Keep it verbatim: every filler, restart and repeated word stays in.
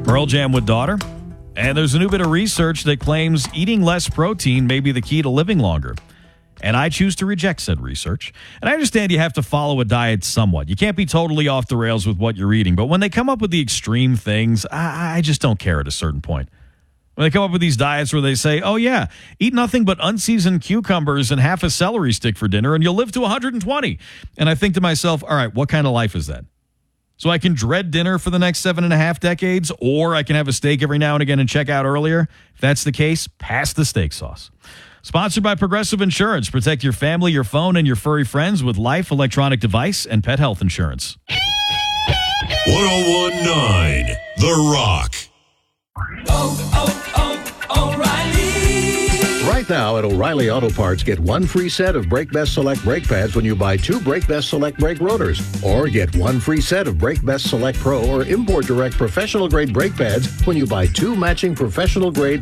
Pearl Jam with daughter. And there's a new bit of research that claims eating less protein may be the key to living longer. And I choose to reject said research. And I understand you have to follow a diet somewhat. You can't be totally off the rails with what you're eating. But when they come up with the extreme things, I, I just don't care at a certain point. When they come up with these diets where they say, oh, yeah, eat nothing but unseasoned cucumbers and half a celery stick for dinner and you'll live to one hundred twenty. And I think to myself, all right, what kind of life is that? So I can dread dinner for the next seven and a half decades, or I can have a steak every now and again and check out earlier. If that's the case, pass the steak sauce. Sponsored by Progressive Insurance. Protect your family, your phone, and your furry friends with life, electronic device, and pet health insurance. ten nineteen The Rock. Oh, oh, oh, O'Reilly. Right now at O'Reilly Auto Parts, get one free set of Brake Best Select brake pads when you buy two Brake Best Select brake rotors. Or get one free set of Brake Best Select Pro or Import Direct professional grade brake pads when you buy two matching professional grade